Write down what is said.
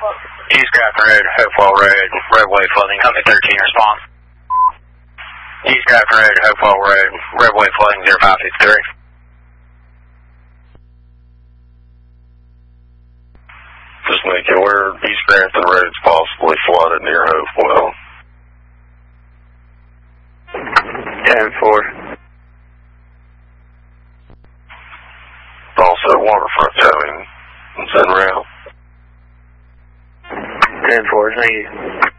East Grafton Road, Hopewell Road, roadway flooding, copy 13, response. East Grafton Road, Hopewell Road, roadway flooding, 0553. Just making aware East Grafton Road is possibly flooded near Hopewell. 10-4. Also, waterfront towing is en route. 10-4, thank you.